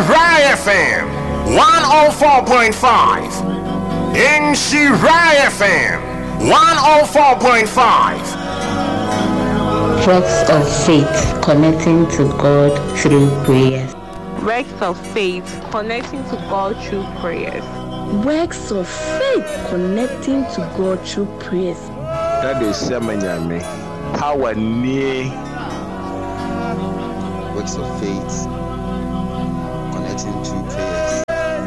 Shirai FM 104.5. In Shirai FM 104.5. Works of faith connecting to God through prayers. Works of faith connecting to God through prayers. Works of faith connecting to God through prayers. That is Semanyame. Power near. Works of faith connecting to prayers.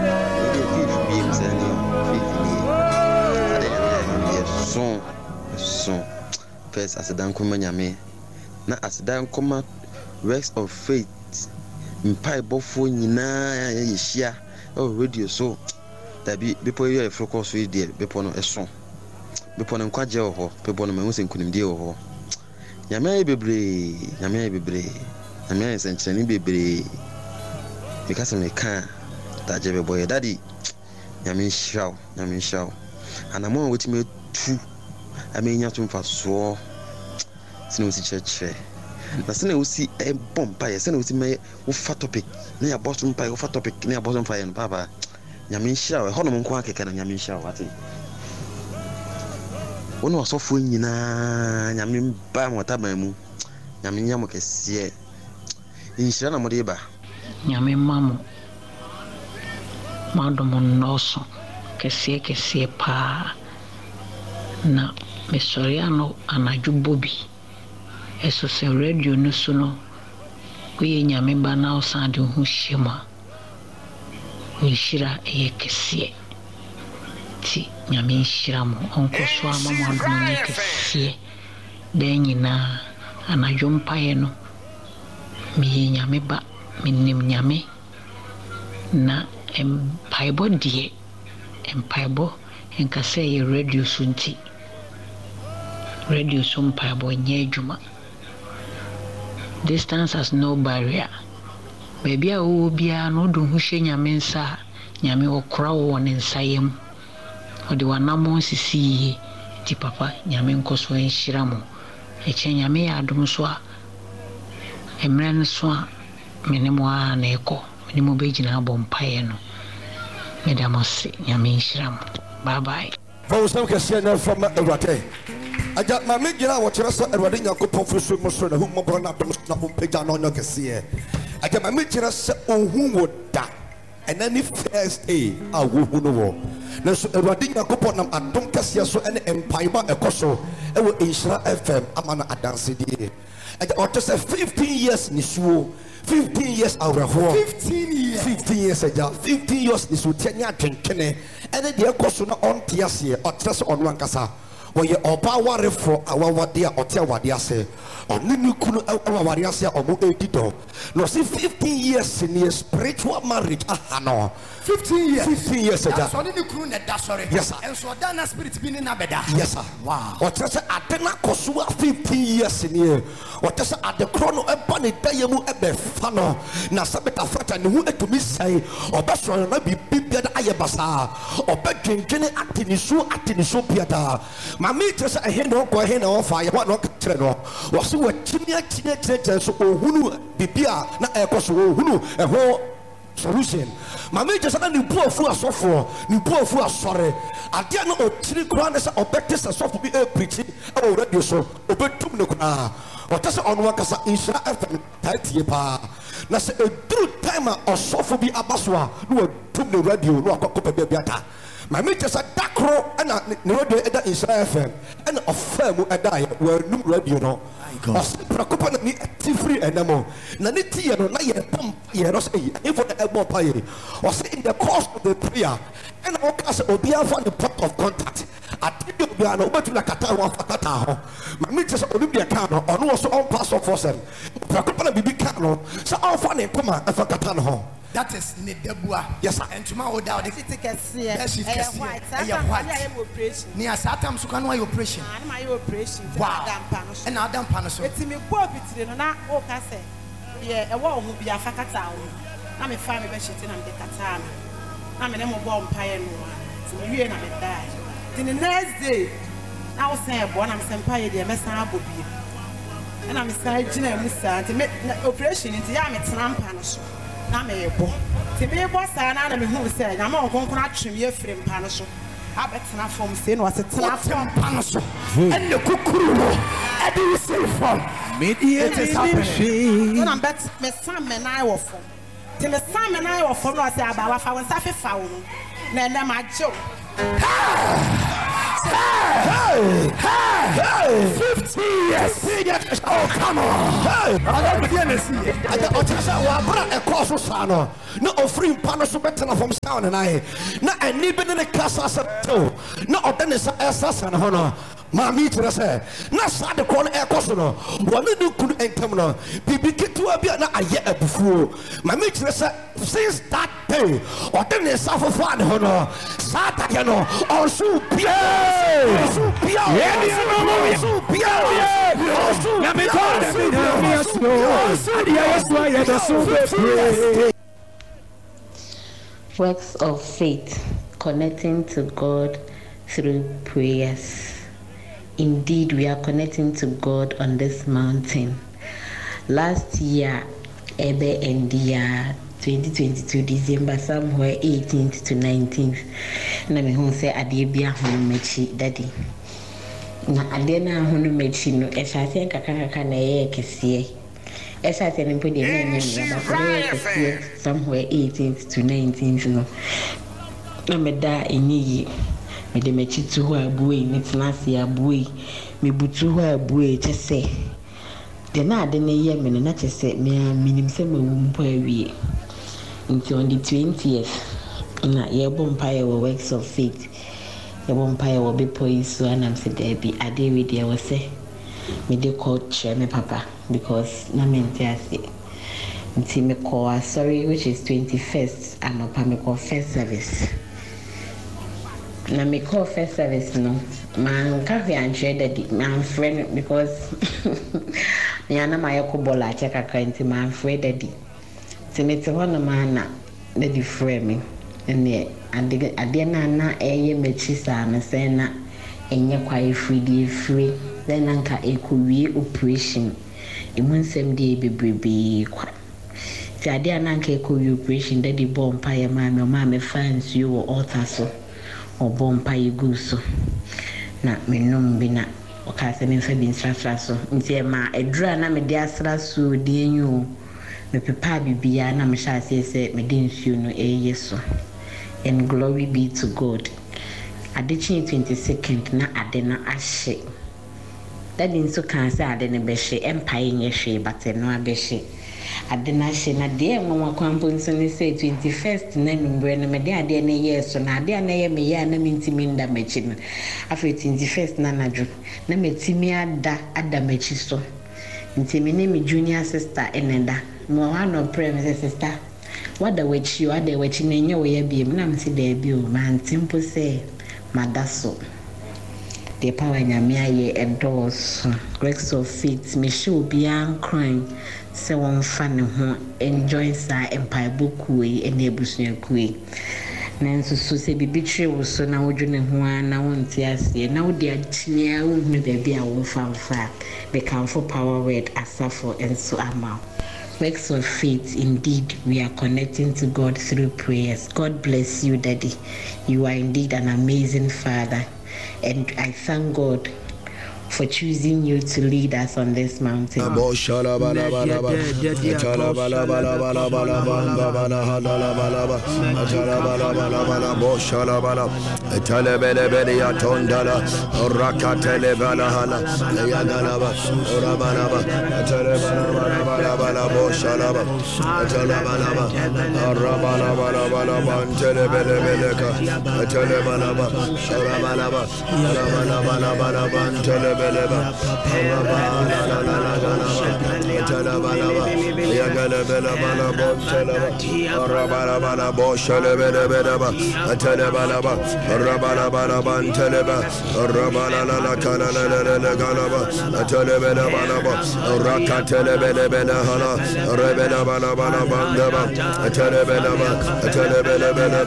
First, as a dankoma nyame, na as dankoma works of faith. Mpai bofo nyina yeshia o radio so da bi bepo ye focus so dey bepo no eso bepo no nkwaje ho bepo no mehu se nkunimdie ho nyame bebre nyame sencheni bebre because me kan da je bebo ye daddy nyame shaw anamo wetime tu amenya tumfa so sinu si cheche na sene usi bomba ya sene usi me wo fa topic na ya boss mpa wo fa topic na ya boss mfa ya no baba nyame nhia we hono nko akeka na nyame nhia wate wono asofo nyina nyame mba mota ban mu nyame nya mo kese nhia na mo de ba Nyame mamo madomo noso kese pa na mesoriano anaju bobi eso se radio no so no we nyame ba na osande hu shema nshira ekese ti nyame nshira mo onko so amamo adomo ekese denyina anaju mpaye no mi nyame ba minim nyame na empaibo die empaibo enkase ye radio sunti radio sumpaibo nye juma. Distance has no barrier. Baby a wo bia no do hu hye nyame nsa nyame okra wo ne nsayem odi wanamo sisi ti papa nyame nkoso enhira mo eche nyame ya adom so a emre ne so a menemo a na eko menemo begina bompaye no medamose nyame enhira mo bye bye. Vawusam kese na from Ewrate aja ma megyina wo kire so Ewrade Yakobon fusu mo so na hu mo bro na dom na bompega no kese aja ma megyina se ohun wo da enani first a wo hu no wo na so Ewrade Yakobon nam adom kese so ene empaiba ekoso ewo Inshira FM amana adanse die aja o to say 15 years ni suo 15 years awreho 15 years aja 15 years ni so tianya twenkene ene de ekoso na on tiase o trese onu ankasa woye oba ware for awawade a ote awade ase onini kunu awawade ase omo edido no see 15 years in spiritual marriage no 15 years aja so onini kunu na da sorry yes sir and so that spirit bi ni na beda yes sir wow o trese adena koso 15 years in here o trese ade krono eba ne dayemu ebe fa no na sabeta fata ne hu etumi sai obeso na bibia da ayebasa obedwendwene atinisu piada mami trese eheno ko eheno fa ye wa no kire no wo se wa tinia so ohunu bibia na ekoso ohunu eho solution mami just na ni buofu asore ade na otiri kura na se obete se sofo bi e preach e radio so obetum ne kuna o tese onwa kasa Inshira FM tatie pa na se eduru time a osofo bi abaso a no otum ne radio no akokopa bi ata mami just dakro na ne radio eda Inshira FM and ofamu eda ye wanum radio no preocupa na ni free enamo na ni tie no na ye pom ye no say if for the ebo pa ye o say in the course of the prayer and o ka say obi afa the point of contact atibio bi ana obetu na kata wa fakata ho mami just obi bi ka no ono so on pass of force preocupa na bibi ka no so on fa ne koma afa kata no ho. That is Nedebua. Yes, sir. And tomorrow, the tickets here. White. Near Satam Sukanwa operation. My operation. Wow. And Adam Panaso. It's me, poor pity, and not all Cassa. Yeah, a wall will be a facata. I'm a family beshit and the Katana. I'm an emo bomb pioneer. So you and I die. Then the next day, I was saying, one I'm Sampire, the Messa will be. And I'm saying, Musa, to make operation into Yamit Rampanaso. na me bo te me bo sa na na me hu say na ma okonkon atwem ye frem pa no so abetena fom say no asetena fom pa no so and the kukuru no e dey say fom media na bet me sam me na wo fom te me sam me na wo fom no say aba wa fa won sa fe fa wo na na ma jo 50 years. Oh, come on. I don't see it. I don't know. A course of Sano. No offering panos better from sound and I. Not a nibble in the casa. No, then it's a assassin. Honor. Mammy to say, not sad the corner air costono. One little could enter. People get to a bit a year before. My mistress since that day, or then they suffer fun, honor. Satayano, also Works of faith, connecting to God through prayers. Indeed, we are connecting to God on this mountain. Last year, Ebe and 2022 December, somewhere 18th to 19th. Na me hon say ade bia hono mechi daddy. Na ade na hono mechi no e hyase kakaka na ye kese. E hyase ne podi na nyanya ba kese somewhere 18th to 19th no. Na me da enyi me de mechi tu ho abuei ne tenase abuei me butu ho abuei chese. De na ade ne ye me na chese me minim se mawumpo awie. Until on the 20th, na yebo mpaye wo works of faith. Yebo mpaye wo be poiso and am said there be ade we there was say me dey call chair me papa because na mente ase. Until me call sorry which is 21st and up me call first service. Na me call first service no. Man ka fi anche daddy man friend because me ana ma yakobola check account man friend daddy. Timete hono mana na di frame ene ade na eye mechi sa na se na enye kwai free then anka ekowie operation emunsem de bebrebe kwa ti ade na anka ekowie operation de di bomb ya mama fans you altar so o bomb pa iguso na menum bi na o ka se me fa bi nsrasra so nti ma edura na me de asra so de enyu me papa bibia na me sha say me de nsuo no yeso and glory be to God. Adichi 22nd na ade na ahye that means so can say ade ne be hye empire nye hye but no abehye ade na hye na de enwa kwampo nso ne say 21st na numbre na me de ade na yeso na ade na ye me ya na mintimi nda machi no after 21st na nadwo na metimi ada machi so ntimi ne me junior sister enenda mo one pray me sister what the which you are the which na nye we ya biem na msi da bi o man simple say madaso the power nyame aye endorse works of faith me show bian crime say one fan ho enjoy sa empire boku e enebusu akui nanso so se bibitwe wo so na wodwene ho ana wonte ase na wodi achinia wo hu da bia wo fanfa the council power word asafo enso ama. Works of faith, indeed, we are connecting to God through prayers. God bless you, Daddy. You are indeed an amazing father. And I thank God for choosing you to lead us on this mountain. Beleba,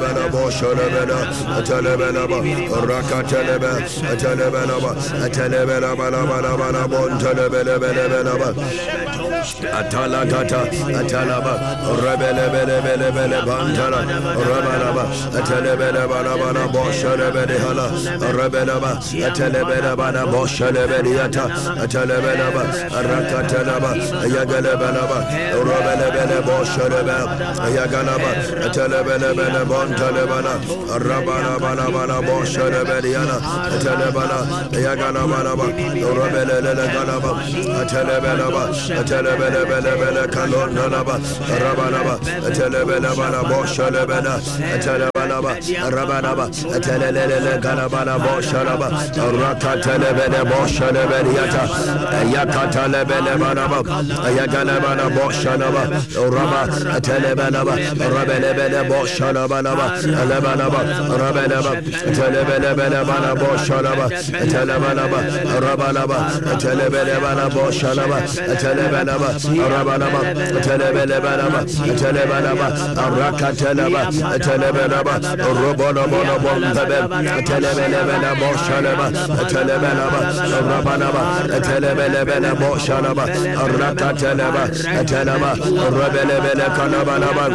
Telebe bela bala bala bala bontele bele bele bele ba atala tata atala ba rebele bele bele bele bantala rebala ba atele bele bala bala boshele bele hala rebele ba atele bele bala boshele bele yata atele bele ba rakatele ba yagale bele ba rebele bele boshele bele yagala ba atele bele bele bontele bala rabala bala bala boshele bele yana atele bala yagala bala ba rebele le gala ba atele bele ba atele bele bele bele kalon nala ba rabala ba atele bele bala boshele bele atele bala ba rabala ba atele le gala bala boshele ba rakatele bele boshele bele yata yakatele bele bala ba yagala bala boshele ba raba atele bele ba rabele bele boshele bala ba ale bala ba rabele ba atele bele bele bala boshele ba atele bala ba rabala ba atele bele bala boshele ba atele bele ba rabala ba atele bele bala ba atele bala ba rakatele ba atele bele ba robono bono bombe atele bele bele boshele ba atele bele ba rabala ba atele bele bele boshele ba rakatele ba atele ba rabele bele kana bala ba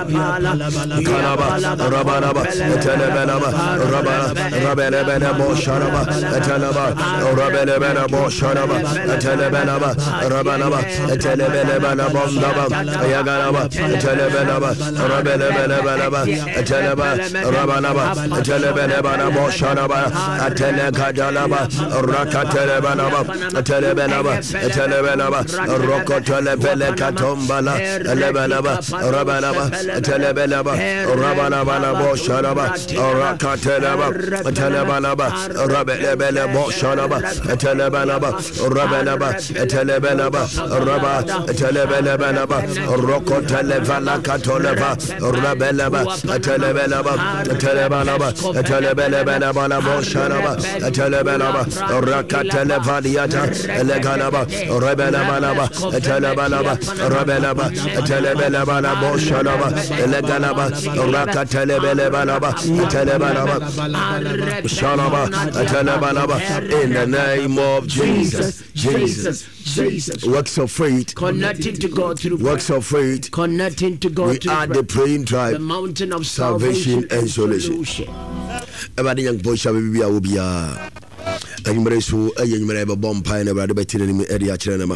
rabala ba atele bele ba rabele bele boshele ba atele ba rabele bele boshele ba atele bele ba rabala ba atele bele bele bomba ba yagala ba atele bele ba rabele bele bele ba atele ba rabala ba atele bele bele boshele ba atele kadala ba rakatele bele ba atele bele ba atele bele ba rokotele bele katombala atele bele ba rabala ba atele bele ba rabala bele boshele ba rakatele ba atele bele ba rabele bele boshele ba atele bele ba rabala ba atele bele ba raba atele bele bele ba rokotele vala katole ba rabele ba atele bele ba atele bele ba atele bele bele ba boshele ba atele bele ba rakatele valiata elegana ba rabele bele ba atele bele ba rabele ba atele bele bele boshele ba elegana ba rakatele bele bele ba atele bele ba shalaba atele bele ba in the name of Jesus. Works of faith, connecting to God through works of faith, connecting to God we through are the praying tribe, the mountain of salvation and solution. Everybody young boy shall be a and you so a young man ever bomb pine about the better than area chenema.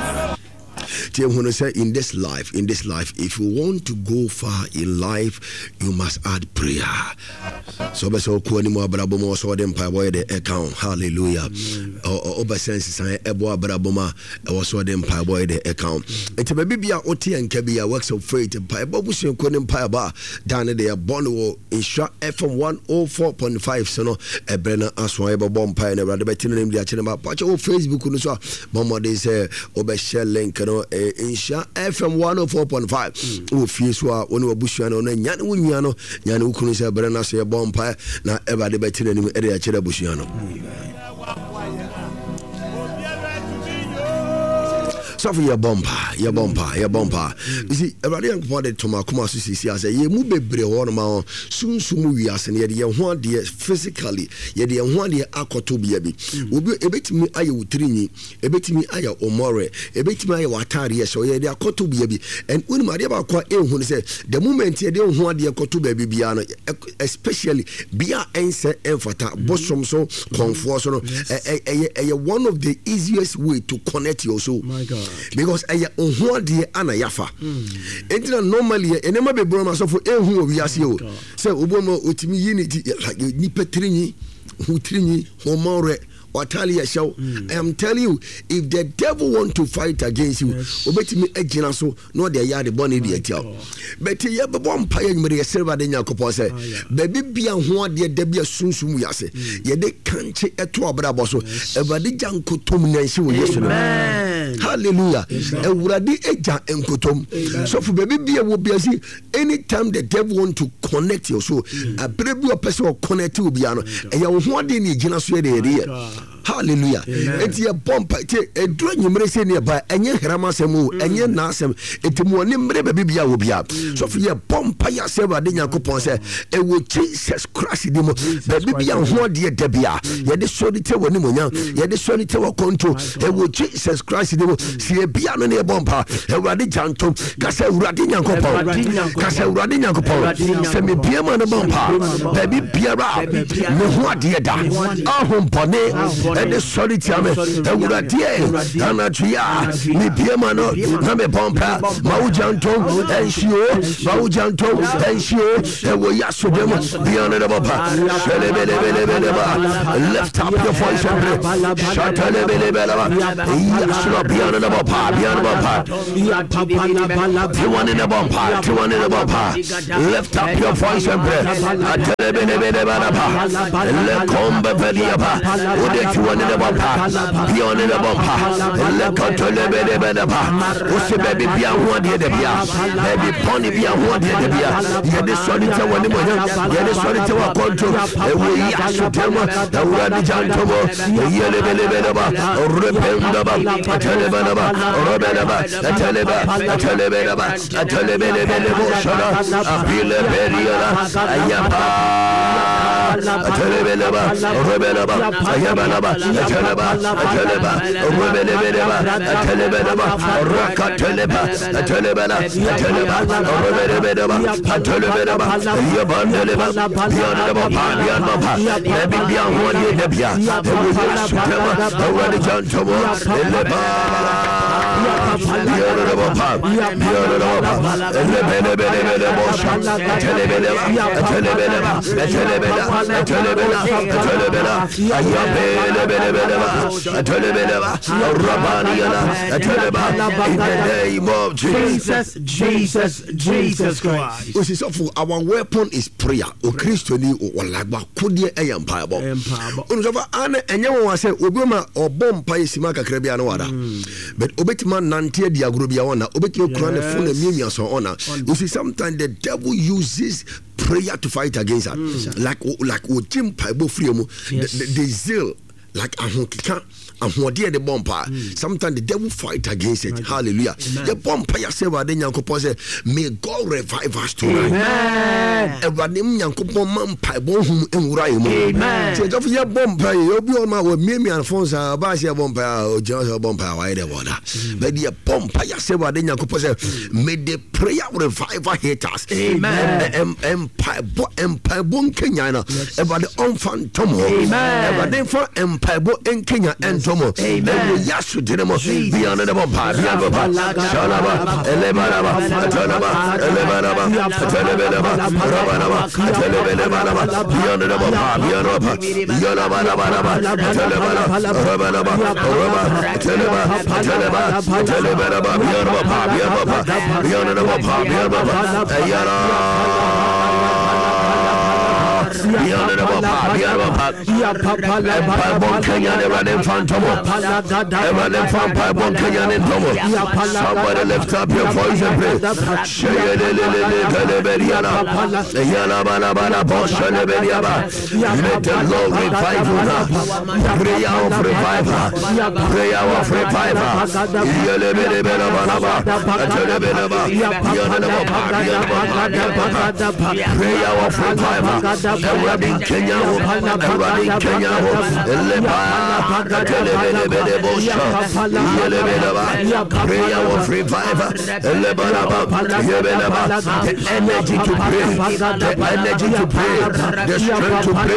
In this life, if you want to go far in life, you must add prayer. So beso ko ni mo abrabo mo so dem pa boy the account. Hallelujah. Oba sense san ebo abrabo ma e so dem pa boy the account. Enti be bia oti anka bia works of faith pa ebo busu ko ni pa ba dan de born wo insha FM 104.5 so no ebre na aso ebo bom pa na brade betin nem dia chene ba pa che o Facebook no so momo dey say oba share link no insha FM 104.5 o fie so a woni obusu no na nya ne wonua no nya ne ukunu se ebre na so bom pa na everybody betin nem ere akere busu no. So for your bumper. You see, everybody young party to my kuma sisi as a ye mu bebre one ma soon we as and ye one dear physically, ye the one dear akoto biabi. Ubi a bit me aye utrini, a bit me aye omore, a bit me aye watari, so ye the akoto biabi. And when Maria Bakwa who say the moment ye don't want the akoto baby biano, especially bia ense enfata, bosom so comfort one of the easiest way to connect your soul. My God. Because I unhuadi ana yafa. Entina normally enema be broma so for ehu obi ase o. Say obomo otimi yini like ni petrinyi, hutrinyi, homore Watalia show. I am telling you, if the devil want to fight against you, obeti me ejina so no de ya de boni de etia. But ye be bom paye me de server de nyakopo say, baby bia ho de de bia sunsum yase. Ye de kanche eto abrabo so. Ebade jankotom nansi wo yesu no. Hallelujah. Ewurade eja enkotom. So for baby bia wo bia see anytime the devil want to connect you so, a baby person connect you bia no. E ya ho de ni ejina so de Hallelujah. It's a bomb. A drawing you may say nearby, and your Ramasamu, and your Nasam, it will never be Bia. So for your bomb, Paya Seva, Dina Coupon, it will Jesus Christ, the Bibia, what dear Debia, yet the solitaire Nimunya, yet the solitaire control, it will Jesus Christ, see a piano near bomba, a radijantum, Casa Radina Coupon, Casa Radina Coupon, semi Piama the bomba, baby Piera, no dear da, Ahum Pone, and the solitaire, and Radia, Anatria, Mi Piamano, Name Pompa, Maujantum, and Shio, Maujantum, and Shio, and we Yasudem, beyond the Baba, lift up your voice and shut a little bit, Yasura beyond the Baba, beyond the Baba, 2-1 in the bumper, 2-1 in the bumper, lift up your voice and pray, let come Bediaba, with the 2-1 in the bumper, beyond the bumper, let go to the Bedaba, what's the baby beyond one year, baby pony beyond one year, yet the solitaire one, yet the solitaire control, and we Yasutama, the Radijantomo, the Yelebeleba, Rependaba, Telebanaba, Robenaba, Telebeleba, Apile Beria, Ayapa, Telebeleba, Rebelaba, Ayabanaba, Teleba, Rebeleba, Telebeleba, Raka Teleba, Telebela, Rebeleba, Telebeleba, Yabandeleba, Beyond maybe beyond 1 year, Debia, already John Tomo, Jesus Christ. Our weapon is prayer. O Christian or like Bakudia Empire. And say, Obama or bomb Paisima Caribbean water. But Obetman Nantia Diagrubiana, Obekio Crown full of millions or honor. You see, sometimes the devil uses prayer to fight against us. Like Jim Paibo Friamo, the zeal, like Ahokika. And what dear the bumper, sometimes the devil fight against it. Hallelujah. The bumper yourself, then Yankopose, may God revive us tonight. Amen. Yankopon man paibo hum and Amen. So of your bumper, you'll be on my way, Mimi and Fonsa, Basia bumper, or Johnson bumper, why the water. But the bumper yourself, then Yankopose, may the prayer revive our haters. Amen. Empire bon Kenyana, about the unfan Tomo. Amen. About the for Empire in Kenya and Amen. Yasu dinamo beyond the bomba, Shalaba, Elebanaba, Atanaba, Elebanaba, Atanaba, Rabanaba, Atanaba, beyond the bomba, beyond Yanabanaba, Atanaba, Rabanaba, Raba, Atanaba, Atanaba, beyond the bomba, Ayara. Beyond the somebody lift up your voice and pray. Let the Lord revive you now. Prayer of revival. Prayer of revival. Prayer of revival. Everybody Kenya, everybody Kenya, prayer of revival, the energy to pray, the energy to pray, the strength to pray.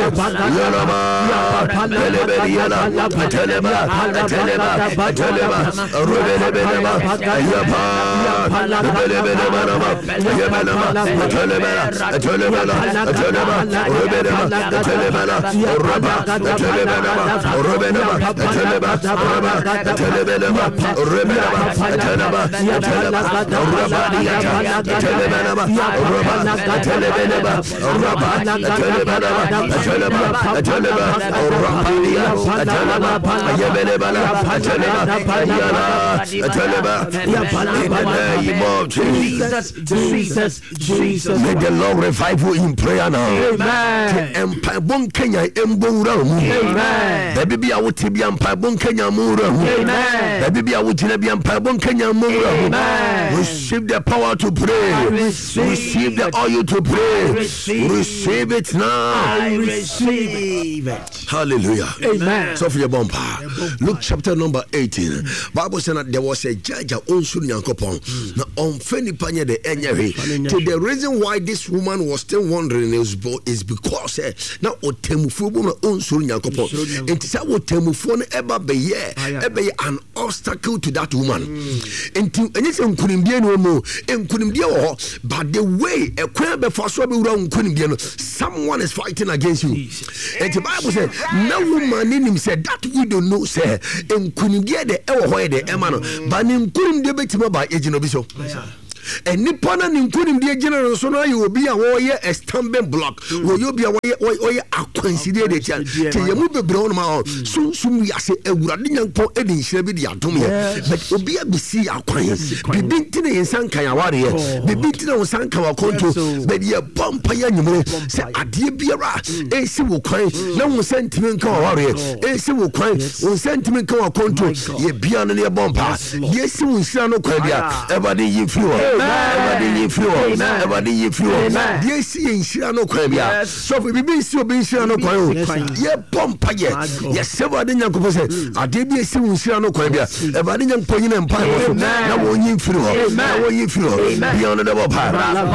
Jesus. May the Lord revive you in prayer now. Amen. Bon Kenya embowura mu. Baby be a would be on Pabon Kenya Mura. Baby be a would be on Pabon Kenya Mura. Receive the power to pray. Receive the oil to pray. Receive it now. I receive it. Hallelujah. Amen. So for your bumper. Luke chapter number 18. Bible said that there was a judge on Sunyankopon. Now on Fenipanya the Enyari. The reason why this woman was still wondering is because now Otemufu on Sunyankopon. It is our Temufon eba be an obstacle to that woman. And anything couldn't be no more and couldn't be all, but the way a queer before couldn't be someone is fighting against you. And the Bible said, no woman in him said that we don't know, sir, and couldn't get the ever where the Emano, but in couldn't debate him by agent of Bishop. And Nippon including the general, so now you will be a warrior, a stumbling block. Will you be a warrior? I consider it. Till you move a brown mouth. Soon we are saying a Radinian po Eddie Shabby Atomia. But will be a BC acquaintance. Be beaten in Sankaya warrior. Be beaten on Sankawa control. But you bump a young say a dear Biara. A civil crime. No sentiment call warrior. A civil crime. On sentiment call control. Ye beyond your bumper. Yes, you will shall no crabia. Everybody you feel. Everybody you feel. Yes, in Shirano Crabia. So we be so be Shirano Crabia. Ye pompa ye. Yes, several didn't compose. I did be so Shirano Crabia. Everybody young Poyin and Pine. Now when you feel. Now when you feel. Beyond the double pie.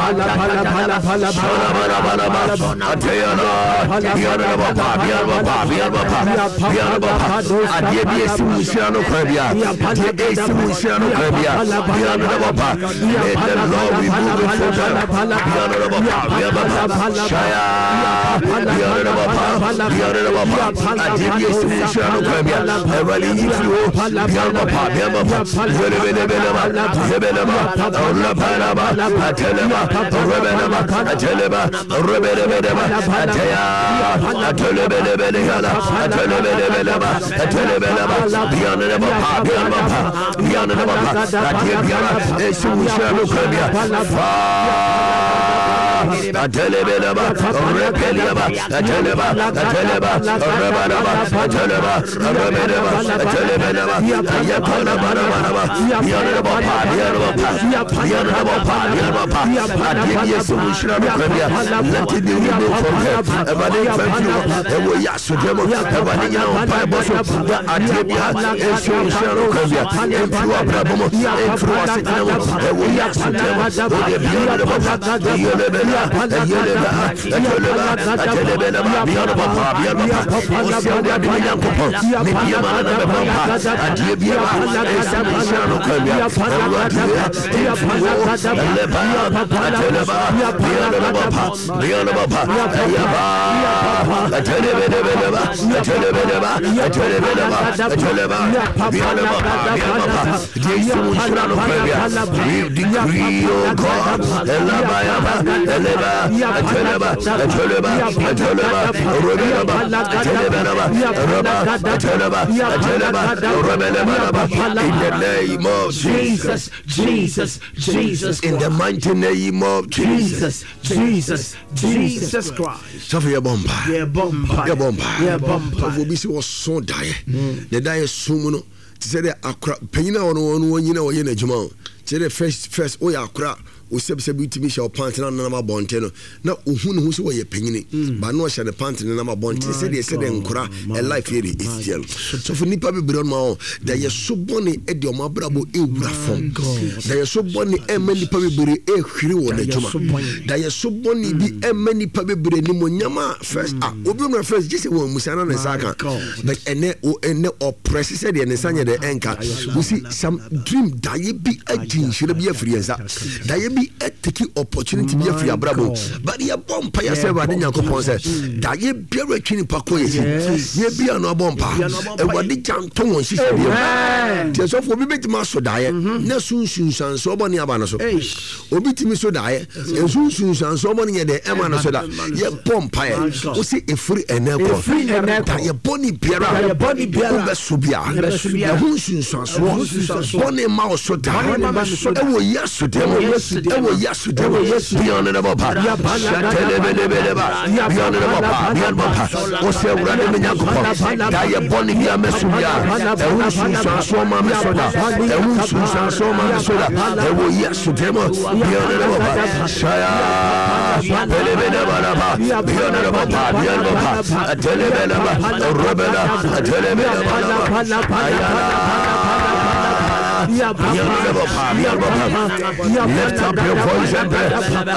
I did be so Shirano Crabia. The Lord we move it for them. The honorable Shaya, the honorable I did yes to Shano Crabia. Everybody if you the honorable Jesus, in the mighty name of Jesus Christ. So for your bumper. Obisi was so die. The die sumuno. Say the akra penina on you know in a juma. Say the first akra. Usebse bitimi sha pant na na bonte no na ohun hu so ye panyini ba no sha the pant na na bonte se de nkura a life here is there so for nipa be bro ma da ye so boni e de o mabrabo e wura fom da ye so boni e mani pa be bere e hwiri wo na juma da ye so boni bi e mani pa be bere ni mo nyama first obi no first just wo musana na saka but ene oppress se de ne sanya de enka we see some dream da ye bi agin shire bi afriensa da ye take opportunity be free abrabo but ye bompa ya se wade nyankopon se da ye biara twini pako ye ye bia no bompa e wade janto won sisi bi tie so fo bi betima so da ye na sunsun san so boni aba no so obi timi so da ye sunsun san so boni ye de ema no so da ye bompa ye o se e free eneko da ye boni biara o be so bia ye sunsun san so boni ma o so da e wo yeso de ewo yesu demo beyond the bopa shatelebelebeleba beyond the bopa beyond bopa ose urade menyakopo da ye boni bia mesuya ewu sunso ma mesoda ewu sunso ma mesoda ewo yesu demo beyond the bopa shaya belebeleba beyond the bopa beyond bopa atelebeleba robela atelebeleba lift up your voice and pray.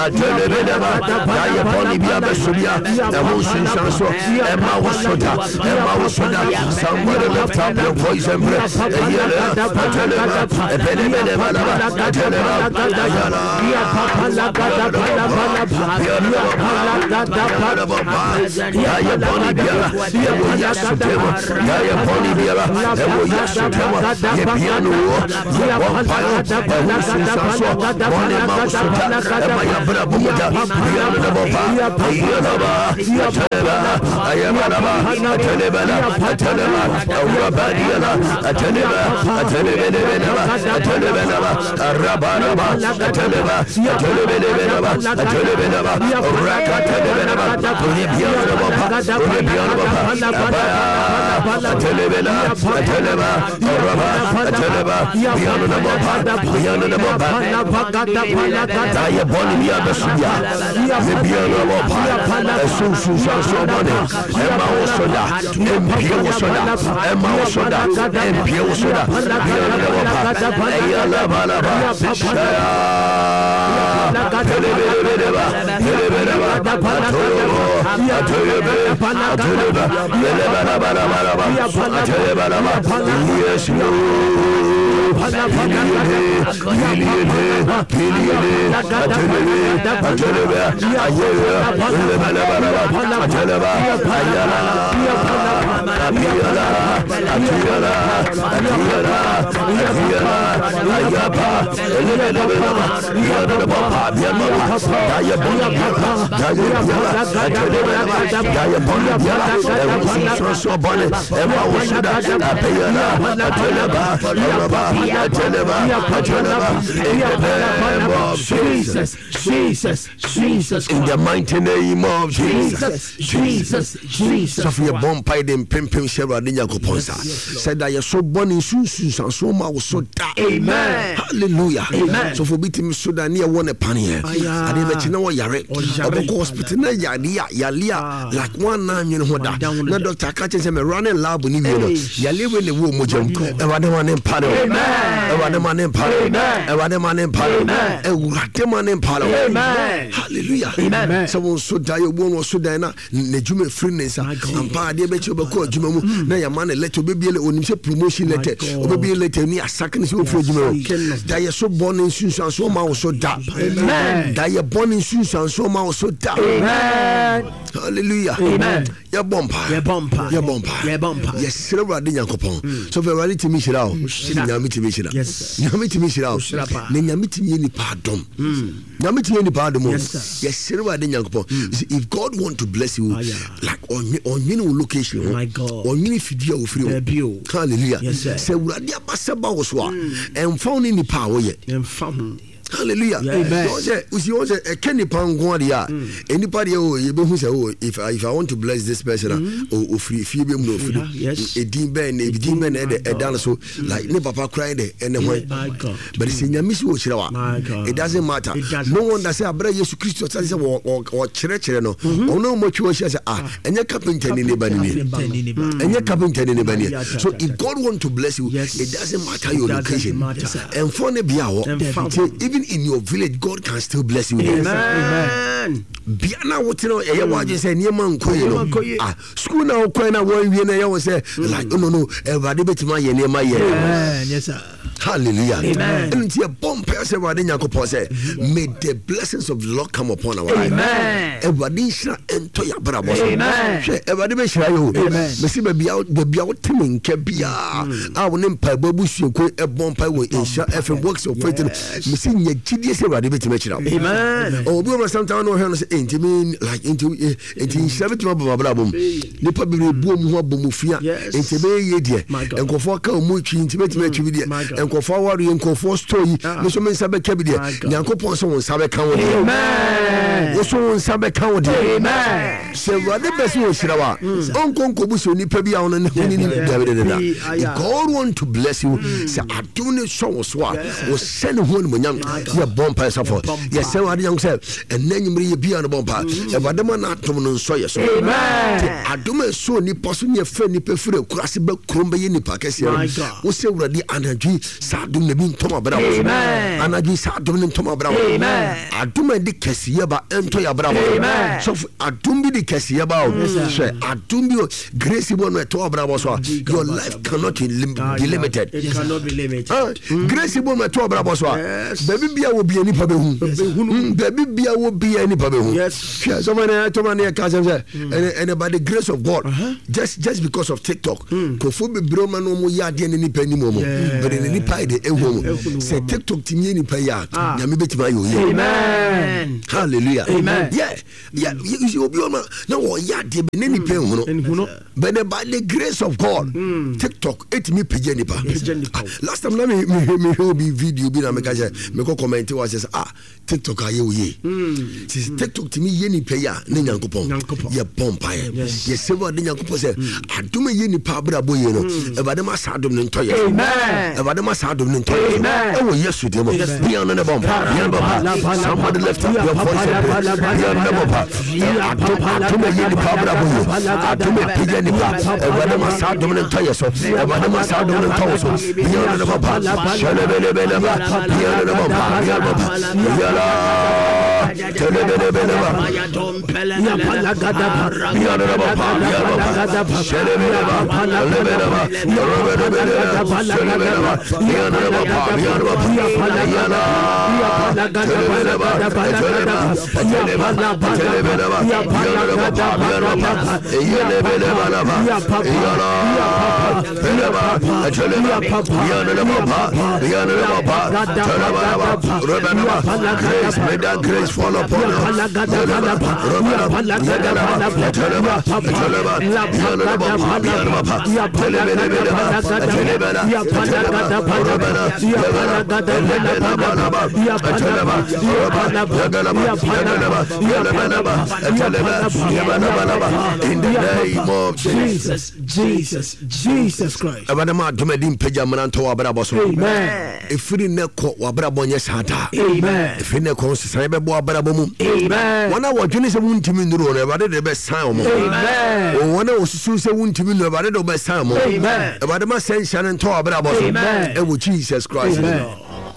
Somebody lift up your voice and pray. Jesus, in the mighty name of Jesus. So for your bomb pie them pimping Shera Dinya Coponsa said that you're so born in Susus and so ma was so that. Amen. Hallelujah. Amen. So for beating Sudan near one a pan here. I didn't know what you're hospital yalia like 1 9 you know what that. No doctor catches him a running lab when you know. You're living the womb mojum. And what the man in Palo. Amen. And what the man in Palo. And what the man in Palo. And what the man in Palo. Amen. Hallelujah. Amen. Someone so die one was so dina Nejume freeness and pa de bet you beko jumamu na your man let you be on promotion letter or be letter near second so for jumamu die so born in shoes and so ma so da. Amen. Die born in shoes and so ma so da. Amen. Hallelujah. Amen. Your bumper. Yes, Sarah Dinkopon. So for reality Michel, Yamiti Michel. Yes, Yamiti Michel. Yamiti Mini pardon. Yamiti Mini pardon. Yes, Sarah Dinkopon. If God want to bless you, like on many location, my God, on many video of you. Hallelujah. Yes, so Radia Basaba was one and found in the power yet. And found. Hallelujah. Amen. You a Kenny Panguadia. Anybody who say, oh, if I want to bless this person, or free Phoebe, yes, a demon, a dinosaur, like no papa cried anyway. But it's in your mission. It doesn't matter. No one that say, Abra Jesus Christ or church, no, or no much was and your carpenter in the bunny. So if God want to bless you, it doesn't matter your location. And for the biawo, even in your village, God can still bless you. Amen. Biana, what you know, I just say, Nieman Koyo. School now, Koina, where you was say, like, no, everybody bet my name, my yes, sir. Hallelujah. Amen. And your bomb person, may the blessings of the Lord come upon our life. Amen. Everybody shall enter your brother. Amen. Everybody shall you. Amen. Messi be out timing, Kebia. I will name Pabushi, a bomb pie with Insha FM works of faith. Messi, GDS, everybody bet to mention. Amen. Oh, we were sometimes hano say intimi like into seventh number brabom nipa be buom ho abomufia intebe ye de enkofo ka omutwi intime time atwi de enkofo wari enkofo story no so men sabe ka bi de nyankopon so won sabe ka wo amen wo so won sabe ka wo de amen se wade besi wo shirawa onkonko bu so nipa bi a won ne huni ni da God want to bless you say adune so so wo send ho ni monyam ye bompa safo ye se wade yang say enanyimre ye bia no bompa e wade ma na atom no so ye so amen adome so ni poso ni fe ni pefure kurase ba krombe ye ni pakese wo se wurade anadwi sa adom ne bi ntoma bra wo anadwi sa adom ne ntoma bra wo adome de kesiye ba ento ya bra wo so adom bi de kesiye ba wo so adom bi grace bo no to bra wo so your life cannot be limited. It cannot be limited. Grace bo no to bra wo so baby bia wo bia ni pa be hu baby bia wo bia ni pa be hu yes so many to man ka say and by the grace of God just because of TikTok ko fo be bro man no mo ya de ni pa ni mo but ni pa de ehu say TikTok ti ni pa ya nyame betima yo amen hallelujah amen yeah you be on na wo ya de be ni pa hu no but by the grace of God TikTok et me page ni pa last time na me be video bi na me ka say me ko comment wa say TikTok aye oye TikTok ti me ye ni pa ya na nyankopon ye pompa ye se wo de nyankopon say adom ye ni pa bra boye no e ba de ma sa adom ne ntoye amen e ba de ma sa adom ne ntoye amen e wo yesu de mo bi an ne bompa ye bompa somebody lift up your voice ye ne bompa adom ye ni pa bra boye adom ye ni pa e ba de ma sa adom ne ntoye so e ba de ma sa adom ne ntoye so ye ne bompa shele bele bele ba ye ne bompa ye bompa ye la tele bele bele ba ya dom pele ya palagada ya ne bompa ya bompa shele bele ba le bele ba ro bele shele bele ba ya ne bompa ya bompa ya la ya palagada bele ba tele ba tele bele ba ya bompa ya bompa ye ne bele ba la ba ya la bele ba tele ba ya ne bompa ya ne bompa tele ba ro bele ba grace may that grace fall upon you in the name of Jesus Christ. Amen. Ifiri neko wabrabo nye sata. Amen. Ifiri neko sisaibe bo wabrabo mu. Amen. Wana wajuni se wuntimi nuru ne bade de be san mo. Amen. Wana osusu se wuntimi nuru bade de be san mo. Amen. Bade ma sen shan nto wabrabo so. Amen. Ewo Jesus Christ. Amen.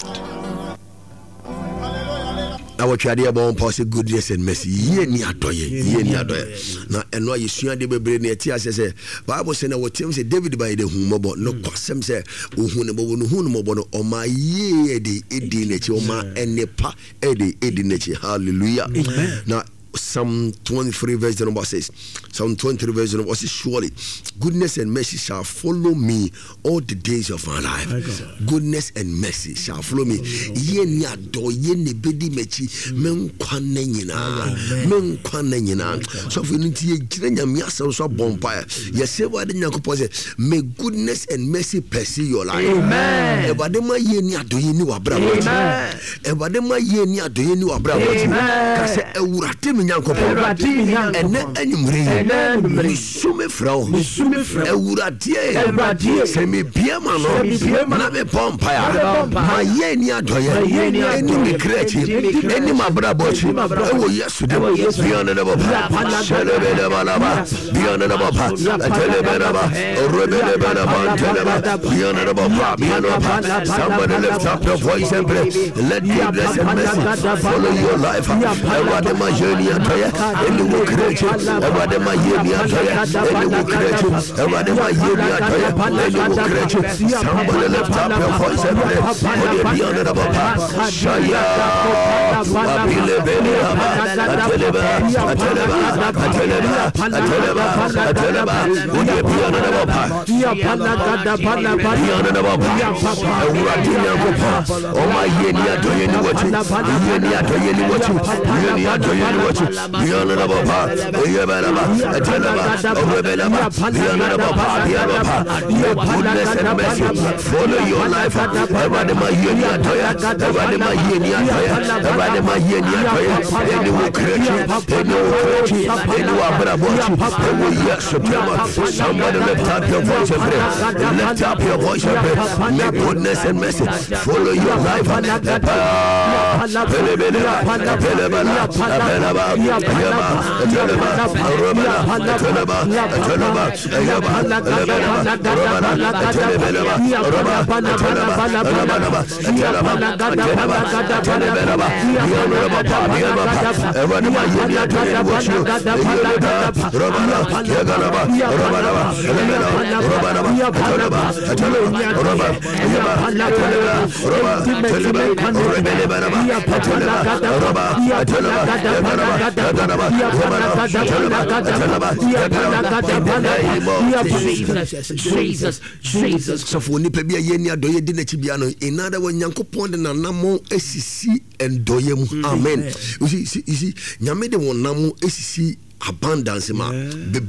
Our Chadia bon posse goodness and mercy. Ye ni adoye. Na eno yesua de bebre na ti ase say Bible say na wotem say David by the humobo no kwasem say ohun ne bo no hun mo bo no o ma ye de edi nechi o ma enepa edi nechi. Hallelujah. Amen. Now Psalm 23 verse number 6. Psalm 23 verse number 6. Surely goodness and mercy shall follow me all the days of my life. Goodness and mercy shall follow me. Ye ni ado ye ni bedi mechi men kwane nyina. So if you need to jira nyame asem so bonfire. Ye say what the Nyankopon say, may goodness and mercy pursue your life. Amen. Ebade ma ye ni ado ye ni wabra wo. Amen. Ebade ma ye ni ado ye ni wabra wo. Ka se ewurate Nyankopon ene anyumre misume frau ewurade se me biema no na me pompa ya ma ye ni adoye eni me krechi eni mabrabochi ewo yesu de biana na baba shelebe na baba biana na baba telebe na baba rebele na baba telebe biana na baba biana baba. Somebody lift up your voice and pray. Let the blessed mercy follow your life. Ewade ma journey atoya eni wo krechi ewade ma ye ni atoya eni wo krechi ewade ma ye ni atoya eni wo krechi. Somebody lift up your voice and pray. Odi biana na baba shaya abile bele aba atele Follow your life. Somebody lift up your voice and pray. Lift up your voice and pray. May goodness and mercy follow your life. Jesus. So for nipa bia yeni adoye di na chibia no inada wa nyankopon de nanamo esisi endoye mu. Amen. You see nyame de wonamo esisi abundance ma